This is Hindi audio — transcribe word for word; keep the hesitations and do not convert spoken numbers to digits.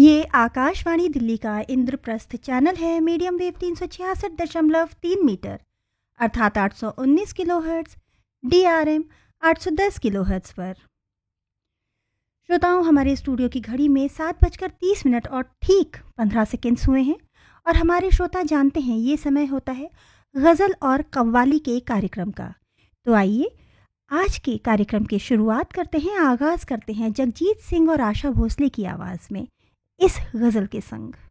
ये आकाशवाणी दिल्ली का इंद्रप्रस्थ चैनल है। मीडियम वेव तीन सौ छियासठ दशमलव तीन मीटर अर्थात आठ सौ उन्नीस kilo hertz, D R M आठ सौ दस किलो हर्ट्ज पर। श्रोताओं, हमारे स्टूडियो की घड़ी में सात बजकर तीस मिनट और ठीक पंद्रह सेकेंड्स हुए हैं और हमारे श्रोता जानते हैं ये समय होता है गज़ल और कव्वाली के कार्यक्रम का। तो आइए आज के कार्यक्रम की शुरुआत करते हैं, आगाज़ करते हैं जगजीत सिंह और आशा भोसले की आवाज़ में इस गज़ल के संग।